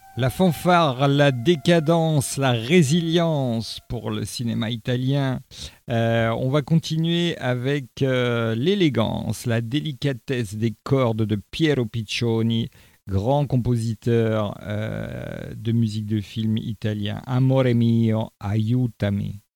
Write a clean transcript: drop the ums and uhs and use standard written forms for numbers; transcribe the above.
La fanfare, la décadence, la résilience pour le cinéma italien. On va continuer avec l'élégance, la délicatesse des cordes de Piero Piccioni, grand compositeur de musique de film italien. Amore mio, aiutami.